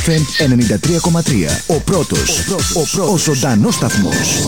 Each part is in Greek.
FM 93,3. Ο πρώτος, ο ζωντανός σταθμός.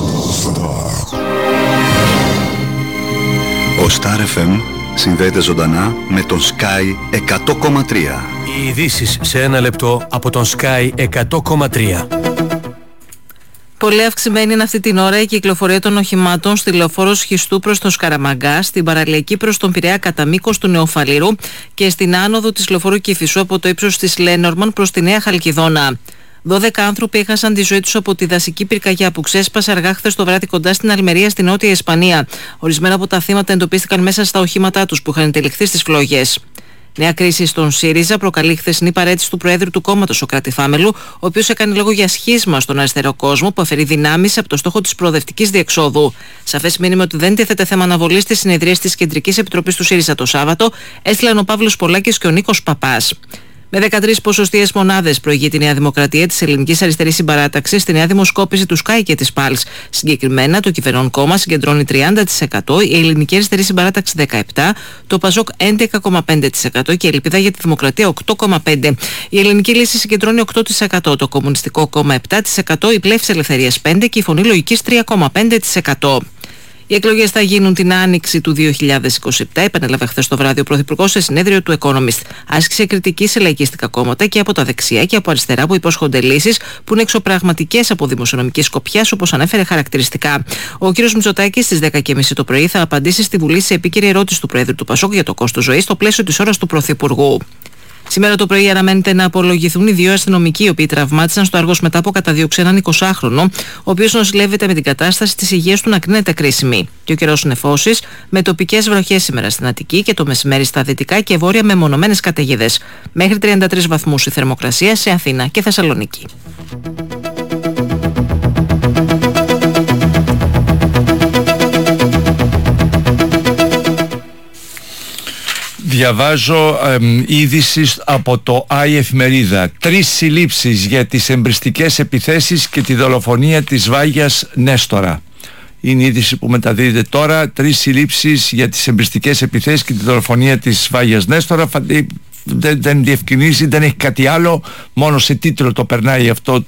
Ο Star FM συνδέεται ζωντανά με τον Sky 100,3. Οι ειδήσεις σε ένα λεπτό από τον Sky 100,3. Πολύ αυξημένη είναι αυτή την ώρα η κυκλοφορία των οχημάτων στη λεωφόρο Σχιστού προς το Σκαραμαγκά, στην παραλιακή προς τον Πειραιά κατά μήκος του Νεοφαλήρου και στην άνοδο της λεωφόρου Κηφισού από το ύψος της Λένορμαν προς τη Νέα Χαλκιδόνα. 12 άνθρωποι έχασαν τη ζωή τους από τη δασική πυρκαγιά που ξέσπασε αργά χθες το βράδυ κοντά στην Αλμερία στη Νότια Ισπανία. Ορισμένα από τα θύματα εντοπίστηκαν μέσα στα οχήματά τους που είχαν τελεχθεί στις φλόγες. Νέα κρίση στον ΣΥΡΙΖΑ προκαλεί χθεσινή παραίτηση του Προέδρου του κόμματος, ο Κρατιφάμελου, ο οποίος έκανε λόγο για σχίσμα στον αριστερό κόσμο που αφαιρεί δυνάμεις από το στόχο της προοδευτικής διεξόδου. Σαφές μήνυμα ότι δεν τίθεται θέμα αναβολής στις συνεδρίες της Κεντρικής Επιτροπής του ΣΥΡΙΖΑ το Σάββατο, έστειλαν ο Παύλος Πολάκης και ο Νίκος Παπάς. Με 13 ποσοστιαίες μονάδες προηγεί η Νέα Δημοκρατία της Ελληνικής Αριστερής Συμπαράταξης στη νέα δημοσκόπηση του Sky και της ΠΑΛΣ. Συγκεκριμένα, το κυβερνών κόμμα συγκεντρώνει 30%, η Ελληνική Αριστερή Συμπαράταξη 17%, το ΠΑΣΟΚ 11,5% και η Ελπίδα για τη Δημοκρατία 8,5%. Η Ελληνική Λύση συγκεντρώνει 8%, το Κομμουνιστικό Κόμμα 7%, η Πλεύση Ελευθερίας 5% και η Φωνή Λογικής 3,5%. Οι εκλογές θα γίνουν την άνοιξη του 2027, επανέλαβε χθες το βράδυ ο Πρωθυπουργός σε συνέδριο του Economist. Άσκησε κριτική σε λαϊκιστικά κόμματα και από τα δεξιά και από αριστερά που υπόσχονται λύσεις που είναι εξωπραγματικές από δημοσιονομική σκοπιά, όπως ανέφερε χαρακτηριστικά. Ο κ. Μητσοτάκης στις 10:30 το πρωί θα απαντήσει στη Βουλή σε επίκαιρη ερώτηση του Προέδρου του ΠΑΣΟΚ για το κόστος ζωής στο πλαίσιο της ώρας του Πρωθυπουργού. Σήμερα το πρωί αναμένεται να απολογηθούν οι δύο αστυνομικοί οι οποίοι τραυμάτισαν στο Άργος μετά από καταδίωξη έναν 20χρονο, ο οποίος νοσηλεύεται με την κατάσταση της υγείας του να κρίνεται κρίσιμη. Και ο καιρός νεφώσεις με τοπικές βροχές σήμερα στην Αττική και το μεσημέρι στα δυτικά και βόρεια με μονομένες καταιγίδες. Μέχρι 33 βαθμούς η θερμοκρασία σε Αθήνα και Θεσσαλονίκη. Διαβάζω είδηση από το ΆΗ Εφημερίδα. 3 συλλήψεις για τις εμπριστικές επιθέσεις και τη δολοφονία της Βάγιας Νέστορα. Είναι η είδηση που μεταδίδεται τώρα. 3 συλλήψεις για τις εμπριστικές επιθέσεις και τη δολοφονία της Βάγιας Νέστορα. Δεν διευκρινίζει, δεν έχει κάτι άλλο, μόνο σε τίτλο το περνάει αυτό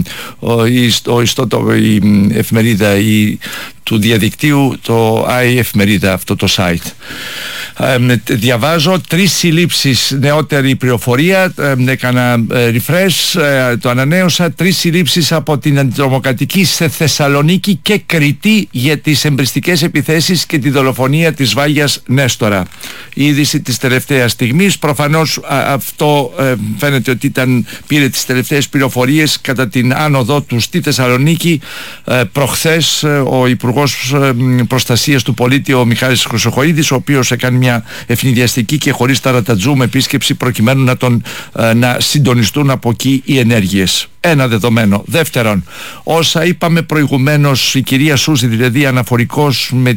η εφημερίδα του διαδικτύου, το ΆΗ Εφημερίδα, αυτό το site. Διαβάζω 3 συλλήψεις, νεότερη πληροφορία, έκανα refresh, το ανανέωσα. 3 συλλήψεις από την αντιτρομοκρατική σε Θεσσαλονίκη και Κρήτη για τις εμπριστικές επιθέσεις και τη δολοφονία της Βάγιας Νέστορα. Η είδηση της τελευταίας στιγμής. Προφανώς αυτό φαίνεται ότι πήρε τις τελευταίες πληροφορίες κατά την άνοδό του στη Θεσσαλονίκη. Προχθές ο Υπουργός Προστασίας του Πολίτη, ο Μιχάλης Χρυσοχοΐδης, ο οποίος έκανε μια ευνηδιαστική και χωρίς ταρατατζούμ επίσκεψη προκειμένου να συντονιστούν από εκεί οι ενέργειες. Ένα δεδομένο. Δεύτερον, όσα είπαμε προηγουμένως, η κυρία Σούζη δηλαδή αναφορικός με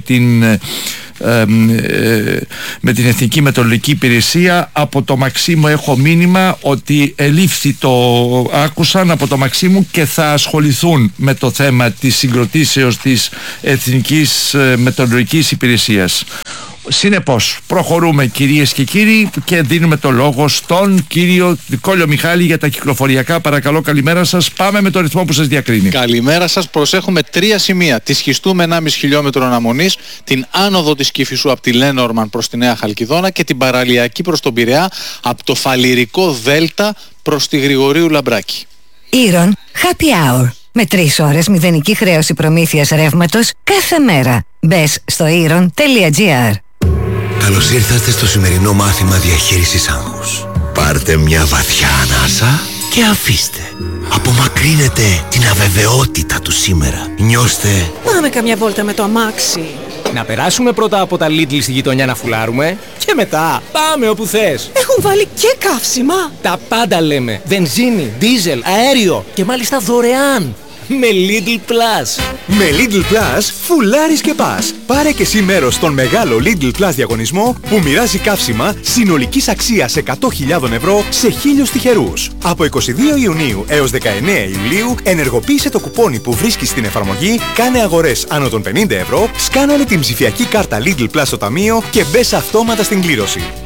την Εθνική Μετεωρολογική Υπηρεσία, από το Μαξίμου έχω μήνυμα ότι ελήφθη, το άκουσαν από το Μαξίμου και θα ασχοληθούν με το θέμα της συγκροτήσεως της Εθνικής Μετεωρολογικής Υπηρεσίας. Συνεπώς, προχωρούμε κυρίες και κύριοι και δίνουμε το λόγο στον κύριο Κόλλιο Μιχάλη για τα κυκλοφοριακά. Παρακαλώ, καλημέρα σας. Πάμε με το ρυθμό που σας διακρίνει. Καλημέρα σας. Προσέχουμε 3 σημεία. Τη Σχιστού με 1,5 χιλιόμετρο αναμονής, την άνοδο της Κηφισού από τη Λένορμαν προς τη Νέα Χαλκιδόνα και την παραλιακή προς τον Πειραιά από το Φαλιρικό Δέλτα προς τη Γρηγορίου Λαμπράκη. Ήρων Happy Hour. Με 3 ώρες μηδενική χρέωση προμήθειας ρεύματος κάθε μέρα. Μπες στο iron.gr. Καλώς ήρθατε στο σημερινό μάθημα διαχείρισης άγχους. Πάρτε μια βαθιά ανάσα και αφήστε. Απομακρύνετε την αβεβαιότητα του σήμερα. Νιώστε. Πάμε καμιά βόλτα με το αμάξι. Να περάσουμε πρώτα από τα Lidl στη γειτονιά να φουλάρουμε και μετά πάμε όπου θες. Έχουν βάλει και καύσιμα. Τα πάντα λέμε. Βενζίνη, δίζελ, αέριο και μάλιστα δωρεάν. Με Lidl Plus. Με Lidl Plus φουλάρεις και πας. Πάρε και εσύ μέρος στον μεγάλο Lidl Plus διαγωνισμό που μοιράζει καύσιμα συνολικής αξίας 100.000 ευρώ σε 1.000 τυχερούς. Από 22 Ιουνίου έως 19 Ιουλίου ενεργοποίησε το κουπόνι που βρίσκεις στην εφαρμογή, κάνε αγορές άνω των 50 ευρώ, σκάναρε την ψηφιακή κάρτα Lidl Plus στο ταμείο και μπες αυτόματα στην κλήρωση.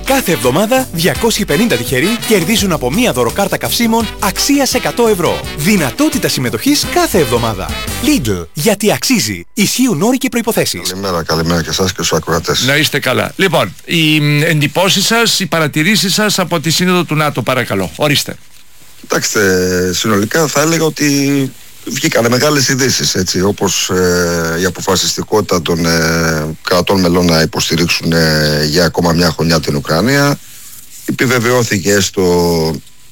Κάθε εβδομάδα 250 τυχεροί κερδίζουν από μία δωροκάρτα καυσίμων αξίας 100 ευρώ. Δυνατότητα συμμετοχής κάθε εβδομάδα. Lidl, γιατί αξίζει. Ισχύουν όροι και προϋποθέσεις. Καλημέρα και εσάς και στους ακροατές. Να είστε καλά. Λοιπόν, οι εντυπώσεις σας, οι παρατηρήσεις σας από τη Σύνοδο του ΝΑΤΟ, παρακαλώ. Ορίστε. Κοιτάξτε, συνολικά θα έλεγα ότι βγήκανε μεγάλες ειδήσεις, έτσι, όπως η αποφασιστικότητα των κρατών μελών να υποστηρίξουν για ακόμα μια χρονιά την Ουκρανία. Επιβεβαιώθηκε έστω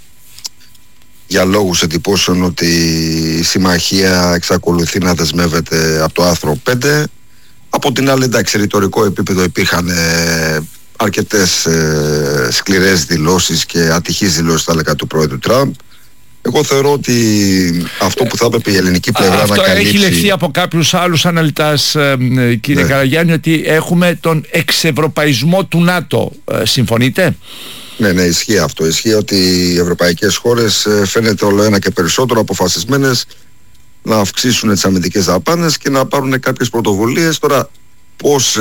για λόγους εντυπώσεων ότι η συμμαχία εξακολουθεί να δεσμεύεται από το άρθρο 5. Από την άλλη, εντάξει, ρητορικό επίπεδο υπήρχαν αρκετές σκληρές δηλώσεις και ατυχείς δηλώσεις, θα έλεγα, του πρόεδρου Τραμπ. Εγώ θεωρώ ότι αυτό που θα έπρεπε η ελληνική πλευρά να καλύψει... Αυτό έχει λεχθεί από κάποιους άλλους αναλυτάς, κύριε Καραγιάννη, ότι έχουμε τον εξευρωπαϊσμό του ΝΑΤΟ. Συμφωνείτε? Ναι, ισχύει αυτό. Ισχύει ότι οι ευρωπαϊκές χώρες φαίνεται όλο ένα και περισσότερο αποφασισμένες να αυξήσουν τις αμυντικές δαπάνες και να πάρουν κάποιες πρωτοβουλίες. Τώρα, πώς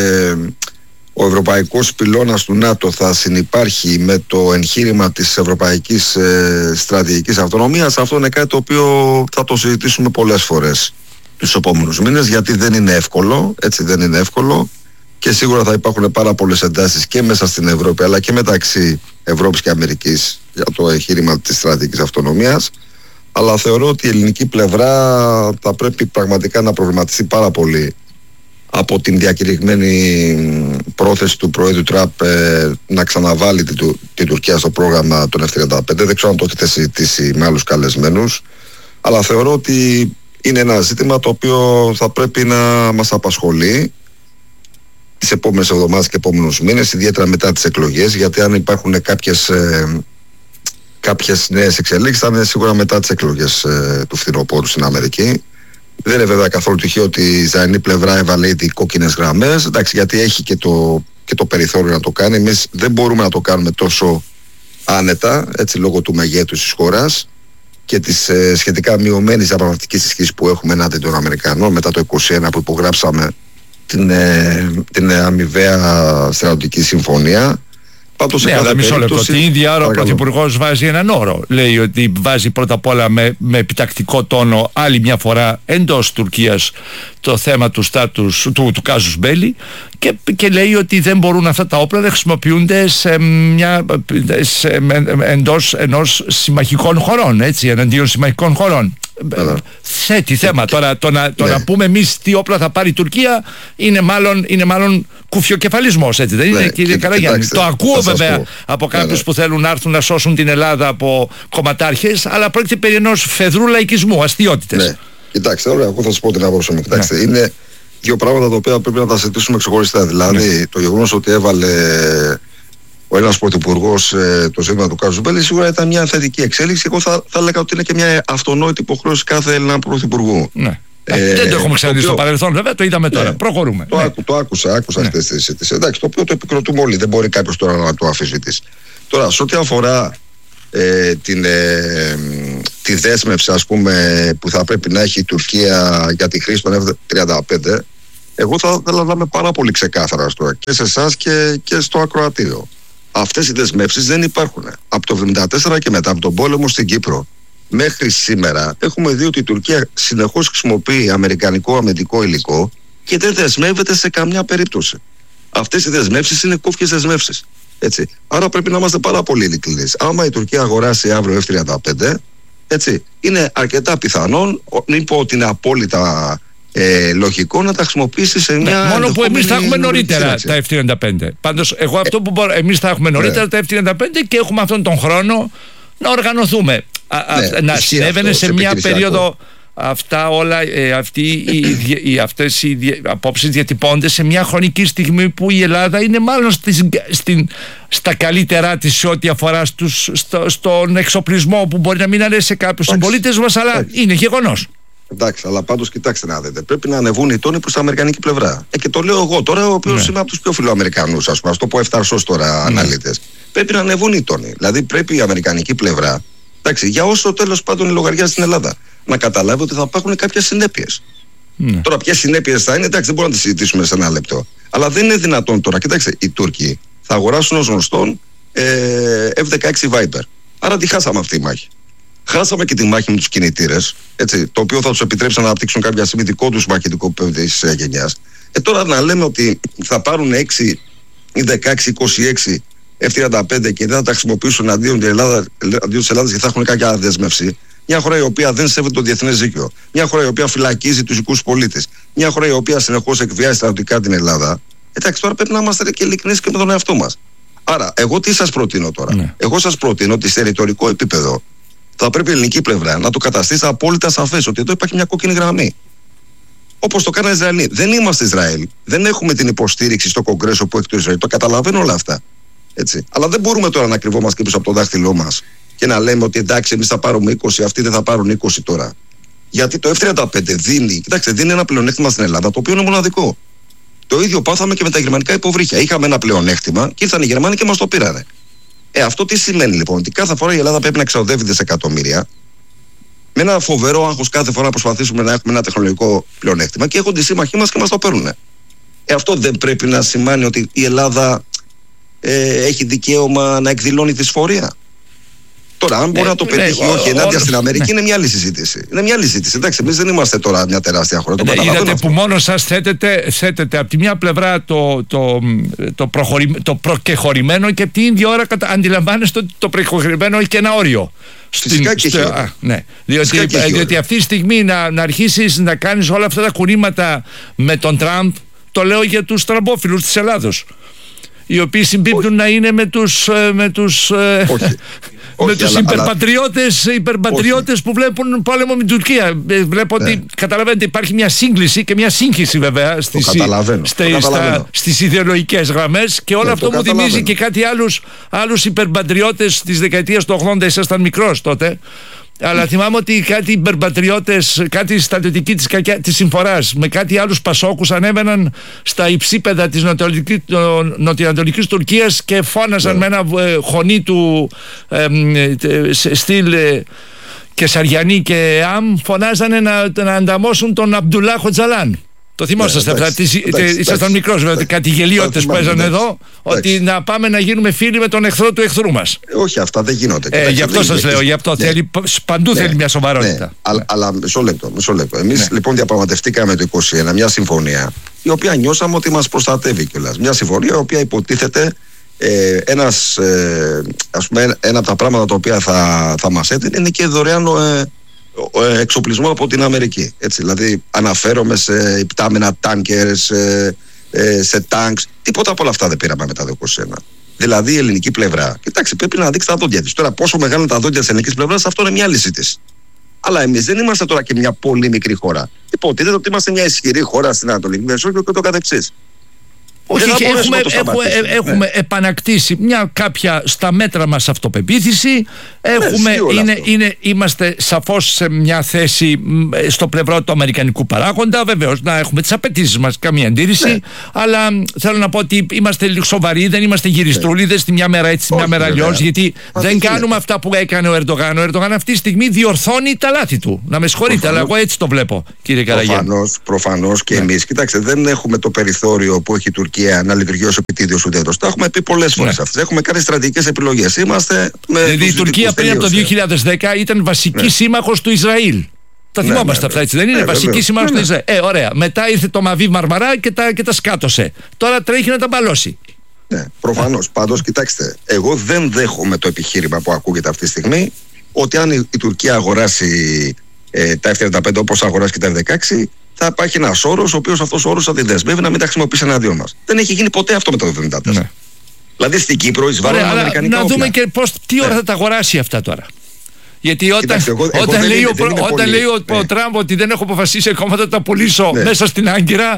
ο ευρωπαϊκός πυλώνας του ΝΑΤΟ θα συνυπάρχει με το εγχείρημα της ευρωπαϊκής στρατηγικής αυτονομίας, αυτό είναι κάτι το οποίο θα το συζητήσουμε πολλές φορές τους επόμενους μήνες, γιατί δεν είναι εύκολο, έτσι, δεν είναι εύκολο, και σίγουρα θα υπάρχουν πάρα πολλές εντάσεις και μέσα στην Ευρώπη αλλά και μεταξύ Ευρώπης και Αμερικής για το εγχείρημα της στρατηγικής αυτονομίας. Αλλά θεωρώ ότι η ελληνική πλευρά θα πρέπει πραγματικά να προβληματιστεί πάρα πολύ από την διακηρυγμένη πρόθεση του Προέδρου Τραμπ να ξαναβάλει την Τουρκία στο πρόγραμμα των F-35. Δεν ξέρω αν το έχετε συζητήσει με άλλους καλεσμένους, αλλά θεωρώ ότι είναι ένα ζήτημα το οποίο θα πρέπει να μας απασχολεί τις επόμενες εβδομάδες και επόμενους μήνες, ιδιαίτερα μετά τις εκλογές, γιατί αν υπάρχουν κάποιες νέες εξελίξεις θα είναι σίγουρα μετά τις εκλογές του φθινοπόρου στην Αμερική. Δεν είναι βέβαια καθόλου τυχαίο ότι η Ισραηλινή πλευρά έβαλε ήδη κόκκινες γραμμές, εντάξει, γιατί έχει και το περιθώριο να το κάνει. Εμείς δεν μπορούμε να το κάνουμε τόσο άνετα, έτσι, λόγω του μεγέθους της χώρας και της σχετικά μειωμένης διαπραγματευτικής ισχύς που έχουμε ενάντια των Αμερικανών μετά το 2021 που υπογράψαμε την αμοιβαία στρατιωτική συμφωνία. Ναι, αλλά μισό λεπτό. Την ίδια ώρα ο Πρωθυπουργός βάζει έναν όρο. Λέει ότι βάζει πρώτα απ' όλα με επιτακτικό τόνο άλλη μια φορά εντός Τουρκίας το θέμα του στάτους του κάζους μπέλι και λέει ότι δεν μπορούν αυτά τα όπλα να χρησιμοποιούνται εντός ενός συμμαχικών χωρών, έτσι, εναντίον συμμαχικών χωρών. Θέτει θέμα. Τώρα να πούμε εμείς τι όπλα θα πάρει η Τουρκία είναι μάλλον κουφιοκεφαλισμός, έτσι δεν είναι, κύριε Καραγιάννη? Το ακούω βέβαια από κάποιους που θέλουν να έρθουν να σώσουν την Ελλάδα από κομματάρχες, αλλά πρόκειται περί ενός φεδρού λαϊκισμού, αστιότητες. Ναι. Κοιτάξτε, ωραία, εγώ θα σας πω την άποψή μου. Κοιτάξτε, είναι δύο πράγματα τα οποία πρέπει να τα συζητήσουμε ξεχωριστά. Δηλαδή, το γεγονός ότι έβαλε ο ένας πρωθυπουργός το ζήτημα του κάζου μπέλι σίγουρα ήταν μια θετική εξέλιξη. Εγώ θα έλεγα ότι είναι και μια αυτονόητη υποχρέωση κάθε Έλληνα πρωθυπουργού. Ναι. Δεν το έχουμε ξαναδεί στο παρελθόν, βέβαια, το είδαμε τώρα. Προχωρούμε. Το άκουσα αυτές τις συζητήσεις. Εντάξει, το οποίο το επικροτούμε όλοι. Δεν μπορεί κάποιος τώρα να το αφισβητήσει. Τώρα, σε ό,τι αφορά τη δέσμευση, ας πούμε, που θα πρέπει να έχει η Τουρκία για τη χρήση των F-35, εγώ θα ήθελα να είμαι πάρα πολύ ξεκάθαρα και σε εσάς και στο ακροατήριο. Αυτές οι δεσμεύσεις δεν υπάρχουν. Από το 1974 και μετά από τον πόλεμο στην Κύπρο μέχρι σήμερα έχουμε δει ότι η Τουρκία συνεχώς χρησιμοποιεί αμερικανικό αμυντικό υλικό και δεν δεσμεύεται σε καμιά περίπτωση. Αυτές οι δεσμεύσεις είναι κόφιες δεσμεύσεις. Έτσι. Άρα πρέπει να είμαστε πάρα πολύ ειλικρινείς. Άμα η Τουρκία αγοράσει αύριο F-35, έτσι, είναι αρκετά πιθανόν, μην πω ότι είναι απόλυτα λογικό να τα χρησιμοποιήσει σε μια. Μόνο που εμείς θα έχουμε νωρίτερα τα F-35. Πάντως, εγώ αυτό που μπορώ, εμείς θα έχουμε νωρίτερα τα F-35 και έχουμε αυτόν τον χρόνο να οργανωθούμε. Να συνέβαινε σε μια περίοδο. Αυτά όλα, αυτές οι απόψεις διατυπώνται σε μια χρονική στιγμή που η Ελλάδα είναι μάλλον στα καλύτερά της σε ό,τι αφορά στον εξοπλισμό, που μπορεί να μην αρέσει σε κάποιους συμπολίτες μας, αλλά είναι γεγονός. Εντάξει, αλλά πάντως κοιτάξτε να δείτε. Πρέπει να ανεβούν οι τόνοι προς την αμερικανική πλευρά. Και το λέω εγώ τώρα, ο οποίος είμαι από τους πιο φιλοαμερικανούς, ας πούμε, ας το πω εφταρσός τώρα αναλύτες. Πρέπει να ανεβούν οι τόνοι. Δηλαδή πρέπει η αμερικανική πλευρά, εντάξει, για όσο τέλος πάντων η λογαριά στην Ελλάδα, να καταλάβει ότι θα υπάρχουν κάποιες συνέπειες. Τώρα, ποιες συνέπειες θα είναι, εντάξει, δεν μπορούμε να τις συζητήσουμε σε ένα λεπτό. Αλλά δεν είναι δυνατόν τώρα. Κοιτάξτε, οι Τούρκοι θα αγοράσουν ως γνωστόν F-16 Viper. Άρα τι χάσαμε αυτή η μάχη? Χάσαμε και τη μάχη με τους κινητήρες, έτσι, το οποίο θα τους επιτρέψει να αναπτύξουν κάποια στιγμή δικό τους μαχητικό της γενιάς. Τώρα να λέμε ότι θα πάρουν 6 ή 16, 26 F-35 και δεν θα τα χρησιμοποιήσουν αντίον της Ελλάδας και θα έχουν κάποια δέσμευση. Μια χώρα η οποία δεν σέβεται το διεθνές δίκαιο. Μια χώρα η οποία φυλακίζει τους δικούς πολίτες. Μια χώρα η οποία συνεχώς εκβιάζει στρατιωτικά την Ελλάδα. Εντάξει, τώρα πρέπει να είμαστε και ειλικρινείς και με τον εαυτό μας. Άρα, εγώ τι σας προτείνω τώρα? Ναι. Εγώ σας προτείνω ότι σε ρητορικό επίπεδο θα πρέπει η ελληνική πλευρά να το καταστήσει απόλυτα σαφές ότι εδώ υπάρχει μια κόκκινη γραμμή. Όπως το κάνανε οι Ισραηλοί. Δεν είμαστε Ισραήλ. Δεν έχουμε την υποστήριξη στο Κογκρέσο που έχει το Ισραήλ. Το καταλαβαίνω όλα αυτά. Έτσι. Αλλά δεν μπορούμε τώρα να κρυβόμαστε πίσω από το δάχτυλό μας και να λέμε ότι εντάξει, εμείς θα πάρουμε 20, αυτοί δεν θα πάρουν 20 τώρα. Γιατί το F-35 δίνει ένα πλεονέκτημα στην Ελλάδα το οποίο είναι μοναδικό. Το ίδιο πάθαμε και με τα γερμανικά υποβρύχια. Είχαμε ένα πλεονέκτημα και ήρθαν οι Γερμανοί και μας το πήρανε. Αυτό τι σημαίνει λοιπόν? Ότι κάθε φορά η Ελλάδα πρέπει να εξοδεύει δισεκατομμύρια με ένα φοβερό άγχος κάθε φορά να προσπαθήσουμε να έχουμε ένα τεχνολογικό πλεονέκτημα και έχονται οι σύμμαχοί μας και μας το παίρνουν. Αυτό δεν πρέπει να σημαίνει ότι η Ελλάδα έχει δικαίωμα να εκδηλώνει δυσφορία? Τώρα, αν μπορεί να το πετύχει όχι ενάντια στην Αμερική, είναι μια άλλη συζήτηση. Είναι μια άλλη συζήτηση. Εντάξει, εμείς δεν είμαστε τώρα μια τεράστια χώρα. Είδατε που μόνο σας θέτετε από τη μια πλευρά το προκεχωρημένο και από την ίδια ώρα αντιλαμβάνεστε ότι το προκεχωρημένο έχει και ένα όριο. Φυσικά και ναι. Διότι αυτή τη στιγμή να αρχίσεις να κάνεις όλα αυτά τα κουρήματα με τον Τραμπ, το λέω για τους τραμπόφιλους της Ελλάδος, οι οποίοι συμπίπτουν να είναι με τους υπερπατριώτες που βλέπουν πόλεμο με την Τουρκία. Βλέπω ότι καταλαβαίνετε υπάρχει μια σύγκληση και μια σύγχυση βέβαια στις ιδεολογικές γραμμές και όλο αυτό μου θυμίζει και κάτι άλλους υπερπατριώτες της δεκαετίας του 80. Ήσασταν μικρός τότε. Αλλά θυμάμαι ότι κάτι υπερπατριώτες, κάτι στρατιωτικοί της συμφοράς με κάτι άλλους πασόκους ανέβαιναν στα υψίπεδα της νοτιοανατολικής Τουρκίας και φώναζαν με ένα χωνί του στυλ Κεσαριανή και Αμ, φωνάζανε να ανταμώσουν τον Αμπτουλάχ Οτζαλάν. Το θυμόσαστε αυτά? Ήσασταν μικρός βέβαια, κάτι γελιότητες που παίζανε εδώ, ότι να πάμε να γίνουμε φίλοι με τον εχθρό του εχθρού μας. Όχι, αυτά δεν γίνονται. Γι' αυτό σας λέω, παντού θέλει μια σοβαρότητα. Αλλά μισό λεπτό. Εμείς λοιπόν διαπραγματευτήκαμε το 2021 μια συμφωνία η οποία νιώσαμε ότι μας προστατεύει κιόλας. Μια συμφωνία η οποία υποτίθεται ένα από τα πράγματα τα οποία θα μας έδινε είναι και δωρεάν εξοπλισμό από την Αμερική. Έτσι, δηλαδή αναφέρομαι σε υπτάμενα τάνκερ, σε τάγκς. Τίποτα από όλα αυτά δεν πήραμε μετά το 2021. Δηλαδή η ελληνική πλευρά, κοιτάξτε, πρέπει να δείξει τα δόντια της. Τώρα, πόσο μεγάλα είναι τα δόντια της ελληνικής πλευράς, αυτό είναι μια άλλη συζήτηση. Αλλά εμείς δεν είμαστε τώρα και μια πολύ μικρή χώρα. Υποτίθεται ότι είμαστε μια ισχυρή χώρα στην Ανατολική Μεσόγειο και το καθεξής. Όχι, έχουμε επανακτήσει μια κάποια στα μέτρα μας αυτοπεποίθηση. Είμαστε σαφώς σε μια θέση στο πλευρό του αμερικανικού παράγοντα. Βεβαίως να έχουμε τις απαιτήσεις μας, καμία αντίρρηση. Αλλά θέλω να πω ότι είμαστε λίγο σοβαροί, δεν είμαστε γυριστρούλιδες τη μια μέρα έτσι, τη μια μέρα αλλιώς. Γιατί δεν κάνουμε αυτά που έκανε ο Ερντογάν. Ο Ερντογάν αυτή τη στιγμή διορθώνει τα λάθη του. Να με συγχωρείτε, αλλά εγώ έτσι το βλέπω, κύριε Καραγιάννη. Προφανώς και εμείς. Κοιτάξτε, δεν έχουμε το περιθώριο που έχει η Τουρκία να λειτουργεί ως επιτίδιος ουδέτος. Τα έχουμε πει πολλές φορές αυτές. Έχουμε κάνει στρατηγικές επιλογές. Δηλαδή η Τουρκία πριν από το 2010 ήταν βασική σύμμαχος του Ισραήλ. Τα θυμόμαστε αυτά, έτσι δεν είναι? Βασική σύμμαχος του Ισραήλ. Ωραία. Μετά ήρθε το Μαβί Μαρμαρά και τα σκάτωσε. Τώρα τρέχει να τα μπαλώσει. Ναι, προφανώς. Πάντως, κοιτάξτε, εγώ δεν δέχομαι το επιχείρημα που ακούγεται αυτή τη στιγμή ότι αν η Τουρκία αγοράσει τα F-35 όπως αγοράσει και τα F-16, θα υπάρχει ένας όρος, ο οποίος αυτός ο όρος θα τη δεσμεύει να μην τα χρησιμοποιήσει εναντίον μας. Δεν έχει γίνει ποτέ αυτό με το 1974. Ναι. Δηλαδή στην Κύπρο εισβάλλουν αμερικανικά όπλα. Να δούμε και τι ώρα θα τα αγοράσει αυτά τώρα. Γιατί όταν λέει ο Τραμπ ότι δεν έχω αποφασίσει ακόμα θα τα πουλήσω μέσα στην Άγκυρα,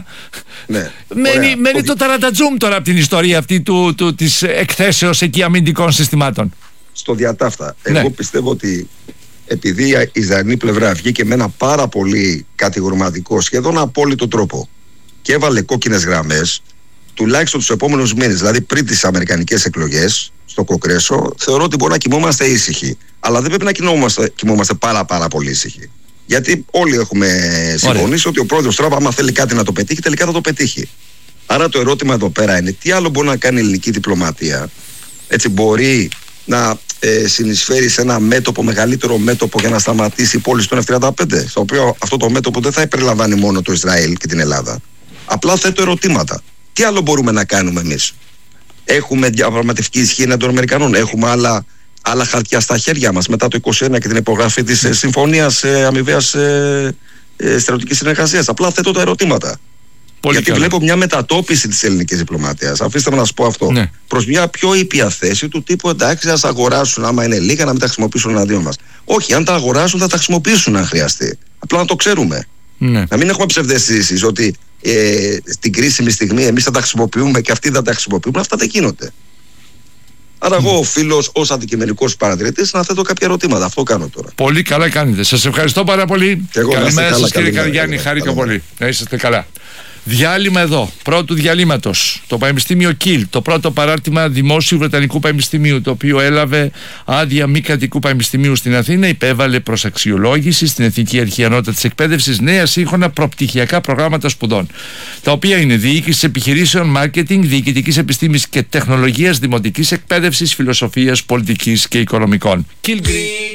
μένει το ταρατατζούμ τώρα από την ιστορία αυτή της εκθέσεως εκεί αμυντικών συστημάτων. Στο διατάφτα. Εγώ πιστεύω ότι επειδή η Ισραηλινή πλευρά βγήκε με ένα πάρα πολύ κατηγορηματικό, σχεδόν απόλυτο τρόπο και έβαλε κόκκινες γραμμές, τουλάχιστον τους επόμενους μήνες, δηλαδή πριν τις αμερικανικές εκλογές στο Κογκρέσο, θεωρώ ότι μπορούμε να κοιμόμαστε ήσυχοι. Αλλά δεν πρέπει να κοιμόμαστε πάρα πολύ ήσυχοι. Γιατί όλοι έχουμε συμφωνήσει ότι ο πρόεδρος Τραμπ, άμα θέλει κάτι να το πετύχει, τελικά θα το πετύχει. Άρα το ερώτημα εδώ πέρα είναι τι άλλο μπορεί να κάνει η ελληνική διπλωματία. Έτσι μπορεί να συνεισφέρει σε ένα μέτωπο, μεγαλύτερο μέτωπο για να σταματήσει η πώληση των F-35, στο οποίο αυτό το μέτωπο δεν θα περιλαμβάνει μόνο το Ισραήλ και την Ελλάδα. Απλά θέτω ερωτήματα. Τι άλλο μπορούμε να κάνουμε εμείς? Έχουμε διαπραγματευτική ισχύ εναντίον των Αμερικανών? Έχουμε άλλα χαρτιά στα χέρια μας μετά το 2021 και την υπογραφή της συμφωνίας αμοιβαίας στρατιωτικής συνεργασίας? Απλά θέτω τα ερωτήματα. Γιατί βλέπω μια μετατόπιση της ελληνικής διπλωματίας. Αφήστε με να σας πω αυτό. Ναι. Προς μια πιο ήπια θέση του τύπου εντάξει, ας αγοράσουν, άμα είναι λίγα, να μην τα χρησιμοποιήσουν εναντίον μας. Όχι, αν τα αγοράσουν θα τα χρησιμοποιήσουν αν χρειαστεί. Απλά να το ξέρουμε. Ναι. Να μην έχουμε ψευδαισθήσεις ότι στην κρίσιμη στιγμή εμείς θα τα χρησιμοποιούμε και αυτοί δεν τα χρησιμοποιούν. Αυτά δεν γίνονται. Άρα εγώ οφείλω ως αντικειμενικός παρατηρητής να θέτω κάποια ερωτήματα. Αυτό κάνω τώρα. Πολύ καλά κάνετε. Σας ευχαριστώ πάρα πολύ. Καλημέρα σας κύριε Καραγιάννη. Χάρηκα πολύ. Να είσαστε καλά. Διάλειμμα εδώ, πρώτου διαλύματος. Το Πανεπιστήμιο Κιλ, το πρώτο παράρτημα δημόσιου Βρετανικού Πανεπιστημίου, το οποίο έλαβε άδεια μη κρατικού πανεπιστημίου στην Αθήνα, υπέβαλε προς αξιολόγηση στην Εθνική Αρχή Ανώτατης Εκπαίδευσης νέα σύγχρονα προπτυχιακά προγράμματα σπουδών, τα οποία είναι διοίκηση επιχειρήσεων, μάρκετινγκ, διοικητικής επιστήμης και τεχνολογίας, δημοτικής εκπαίδευσης, φιλοσοφίας, πολιτικής και οικονομικών.